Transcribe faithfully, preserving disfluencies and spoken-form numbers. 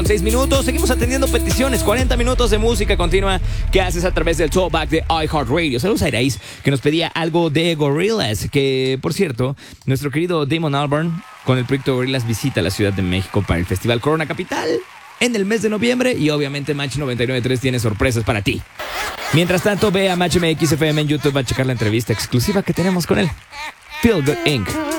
seis minutos. Seguimos atendiendo peticiones. cuarenta minutos de música continua que haces a través del Throwback de iHeartRadio. Saludos a Iraís, que nos pedía algo de Gorillaz. Que, por cierto, nuestro querido Damon Albarn, con el proyecto Gorillaz, visita la Ciudad de México para el Festival Corona Capital en el mes de noviembre. Y obviamente Match noventa y nueve punto tres tiene sorpresas para ti. Mientras tanto, ve a Match M X F M en YouTube a checar la entrevista exclusiva que tenemos con él. Feel Good incorporated